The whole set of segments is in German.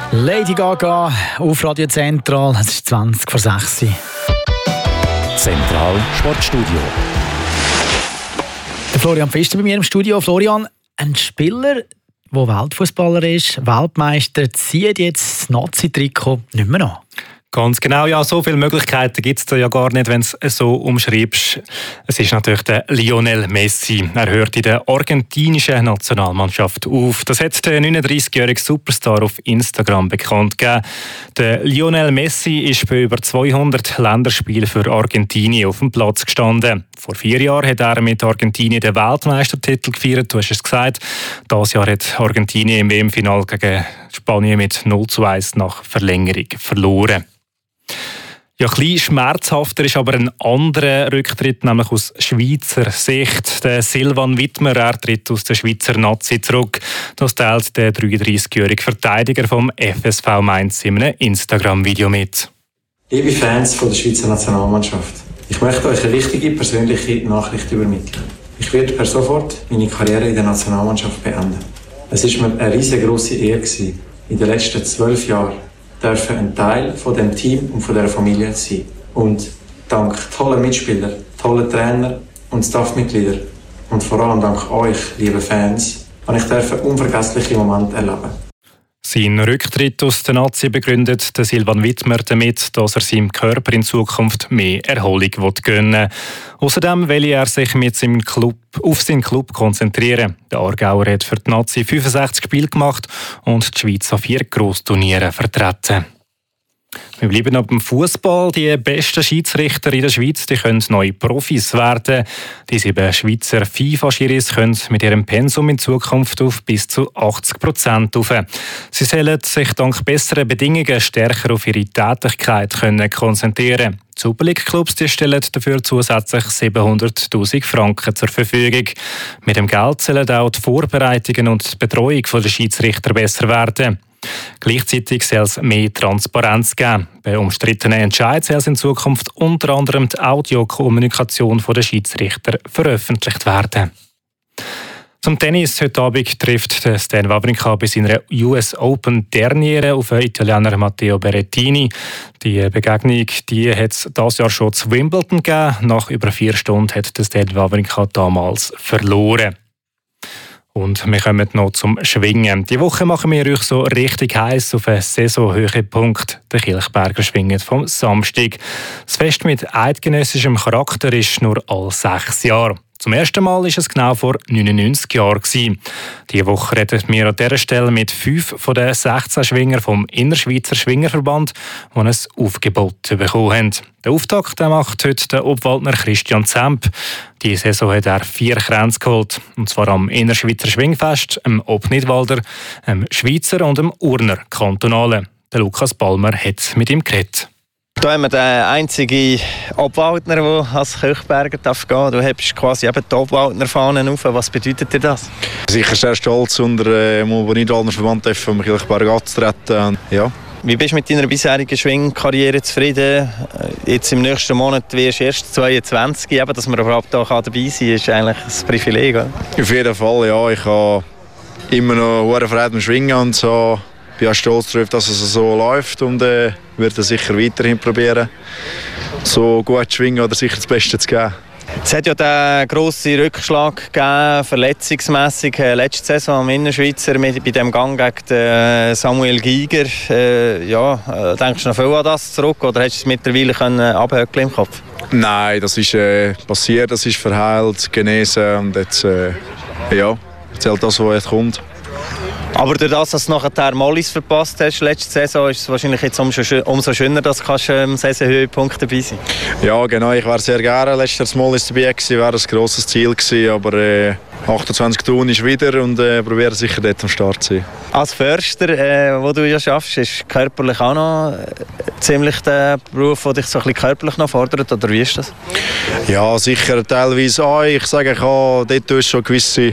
Lady Gaga auf Radio Zentral, es ist 20 vor 6 Uhr. Zentral Sportstudio. Der Florian Pfister bei mir im Studio. Florian, ein Spieler, der Weltfußballer ist, Weltmeister, zieht jetzt das Nazi-Trikot nicht mehr an. Ganz genau, ja, so viele Möglichkeiten gibt es da ja gar nicht, wenn du es so umschreibst. Es ist natürlich der Lionel Messi. Er hört in der argentinischen Nationalmannschaft auf. Das hat der 39-jährige Superstar auf Instagram bekannt gegeben. Der Lionel Messi ist bei über 200 Länderspielen für Argentinien auf dem Platz gestanden. Vor 4 Jahren hat er mit Argentinien den Weltmeistertitel gefeiert, du hast es gesagt. Dieses Jahr hat Argentinien im WM-Final gegen Spanien mit 0:1 nach Verlängerung verloren. Ja, ein bisschen schmerzhafter ist aber ein anderer Rücktritt, nämlich aus Schweizer Sicht. Der Silvan Widmer, er tritt aus der Schweizer Nazi zurück. Das teilt der 33-jährige Verteidiger vom FSV Mainz in einem Instagram-Video mit. Liebe Fans von der Schweizer Nationalmannschaft, ich möchte euch eine wichtige persönliche Nachricht übermitteln. Ich werde per sofort meine Karriere in der Nationalmannschaft beenden. Es war mir eine riesengroße Ehre, in den letzten 12 Jahren dürfen ein Teil von dem Team und von dieser Familie sein. Und dank tollen Mitspielern, tollen Trainer und Staffmitgliedern und vor allem dank euch, liebe Fans, habe ich einen unvergesslichen Moment erleben. Sein Rücktritt aus der Nazi begründet der Silvan Widmer damit, dass er seinem Körper in Zukunft mehr Erholung gönnen will. Außerdem will er sich mit seinem Club auf seinen Club konzentrieren. Der Aargauer hat für die Nazi 65 Spiele gemacht und die Schweiz an 4 Grossturnieren vertreten. Wir bleiben noch beim Fußball. Die besten Schiedsrichter in der Schweiz die können neue Profis werden. Die 7 Schweizer FIFA-Schiris können mit ihrem Pensum in Zukunft auf bis zu 80% rauf. Sie sollen sich dank besseren Bedingungen stärker auf ihre Tätigkeit konzentrieren. Die Super League-Clubs stellen dafür zusätzlich 700'000 Franken zur Verfügung. Mit dem Geld sollen auch die Vorbereitungen und die Betreuung der Schiedsrichter besser werden. Gleichzeitig soll es mehr Transparenz geben. Bei umstrittenen Entscheidungen soll es in Zukunft unter anderem die Audiokommunikation der Schiedsrichter veröffentlicht werden. Zum Tennis. Heute Abend trifft Stan Wawrinka bei seiner US Open Derniere auf den Italiener Matteo Berrettini. Die Begegnung hat es dieses Jahr schon zu Wimbledon gegeben. Nach über 4 Stunden hat Stan Wawrinka damals verloren. Und wir kommen noch zum Schwingen. Die Woche machen wir euch so richtig heiß auf einen Saisonhöhepunkt, den Kilchberger Schwingen vom Samstag. Das Fest mit eidgenössischem Charakter ist nur alle 6 Jahre. Zum ersten Mal war es genau vor 99 Jahren. Diese Woche reden wir an dieser Stelle mit 5 von den 16 Schwingern vom Innerschweizer Schwingerverband, die ein Aufgebot bekommen haben. Den Auftakt macht heute der Obwaldner Christian Zemp. Diese Saison hat er 4 Kränze geholt. Und zwar am Innerschweizer Schwingfest, am Obnidwalder, am Schweizer und am Urner Kantonalen. Der Lukas Balmer hat mit ihm geredet. Hier haben wir den einzigen Obwaldner, der als Kilchberger gehen darf. Du hast quasi eben die Obwaldner-Fahne auf. Was bedeutet dir das? Sicher sehr stolz, unter dem Obernidwalder Verband vom Kilchberg anzutreten. Ja. Wie bist du mit deiner bisherigen Schwingkarriere zufrieden? Jetzt im nächsten Monat wirst du erst 22. Eben, dass man überhaupt hier dabei sein kann, ist eigentlich ein Privileg. Oder? Auf jeden Fall, ja. Ich habe immer noch hohe Freude am Schwingen und so. Ich bin auch stolz darauf, dass es so läuft und werde sicher weiterhin probieren, so gut zu schwingen oder sicher das Beste zu geben. Es hat ja den grossen Rückschlag gegeben, verletzungsmässig letzte Saison am Innerschweizer bei dem Gang gegen Samuel Giger. Denkst du noch viel an das zurück oder hast du es mittlerweile abhökeln im Kopf? Nein, das ist passiert, das ist verheilt, genesen und jetzt zählt das, was jetzt kommt. Aber durch das, dass du nachher Mollis verpasst hast letzte Saison, ist es wahrscheinlich jetzt umso schöner, dass du am Saisonhöhepunkt dabei sein kannst. Ja, genau. Ich wäre sehr gerne letztes Jahr Mollis dabei gewesen, wäre ein grosses Ziel gewesen, aber 28 Tun ist wieder und probiere sicher dort am Start zu sein. Als Förster, wo du ja schaffst, ist körperlich auch noch ziemlich der Beruf, der dich so ein bisschen körperlich noch fordert, oder wie ist das? Ja, sicher teilweise auch. Ich sage, ich habe dort schon gewisse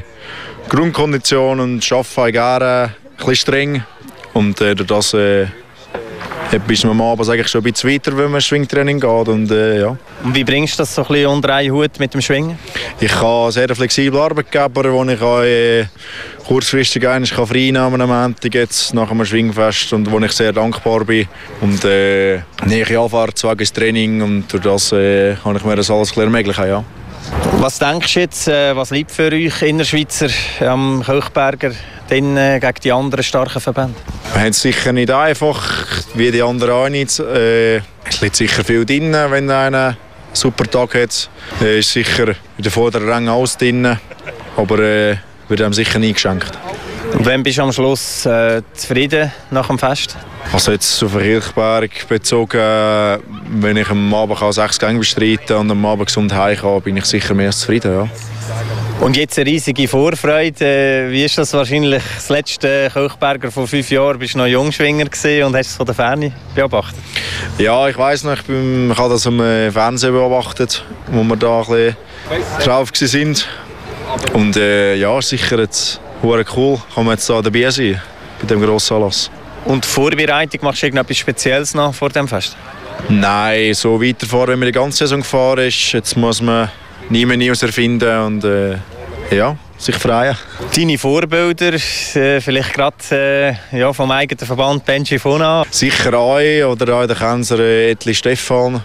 Grundkondition und arbeite gerne ein bisschen streng und durch das bis man am Abend eigentlich schon ein bisschen weiter, wenn man Schwingtraining geht. Und, ja. Und wie bringst du das so ein bisschen unter einen Hut mit dem Schwingen? Ich habe sehr flexiblen Arbeitgeber, wo ich kurzfristig frei nehmen am Montag jetzt nach einem Schwingfest und wo ich sehr dankbar bin. Und nähe Anfahrt, ins Training und durch das kann ich mir das alles ermöglichen. Ja. Was denkst du jetzt, was liegt für euch Innerschweizer am Köchberger gegen die anderen starken Verbände? Wir haben es sicher nicht einfach, wie die anderen auch nicht. Es liegt sicher viel drin, wenn einer einen super Tag hat. Ist sicher in den vorderen Rängen alles drin, aber wird ihm sicher nie geschenkt. Und wann bist du am Schluss zufrieden nach dem Fest? Also jetzt auf den Kirchberg bezogen, wenn ich am Abend 6 Gänge bestreiten und am Abend gesund heimkomme, bin ich sicher mehr als zufrieden. Ja. Und jetzt eine riesige Vorfreude. Wie ist das wahrscheinlich das letzte Köchberger vor 5 Jahren? Bist du noch Jungschwinger und hast es von der Ferne beobachtet? Ja, ich weiss noch, ich habe das am Fernsehen beobachtet, wo wir da ein bisschen drauf waren. Und ja, sicher jetzt cool, kann man jetzt da dabei sein bei dem grossen Anlass. Und die Vorbereitung, machst du irgendetwas Spezielles noch vor dem Fest? Nein, so weiterfahren, wenn man die ganze Saison gefahren ist. Jetzt muss man niemand Neues erfinden und ja, sich freuen. Deine Vorbilder, vielleicht gerade vom eigenen Verband Benji Fona? Sicher auch, oder auch der Kenner Etli Stefan,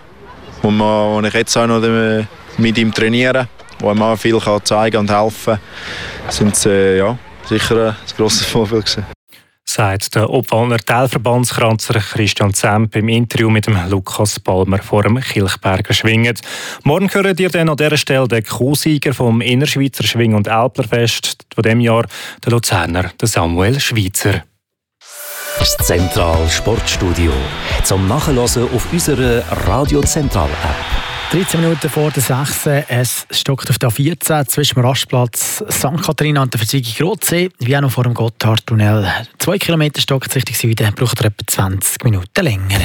wo ich jetzt auch noch mit ihm trainiere, wo ihm auch viel zeigen und helfen kann. Das sind ja, sicher ein grosses Vorbild gewesen. Sagt der Obwalder Teilverbandskranzer Christian Zemp im Interview mit dem Lukas Palmer vor dem Kilchberger Schwingen. Morgen hören ihr dann an dieser Stelle den Co-Sieger vom Innerschweizer Schwing- und Älplerfest von diesem Jahr, der Luzerner, der Samuel Schweizer. Das Zentral Sportstudio. Zum Nachhören auf unserer Radio Zentral App. 13 Minuten vor der 6. Es stockt auf der A14 zwischen dem Rastplatz St. Katharina und der Versiegung Rotsee, wie auch noch vor dem Gotthardtunnel. 2 Kilometer stockt Richtung Süden, braucht etwa 20 Minuten länger.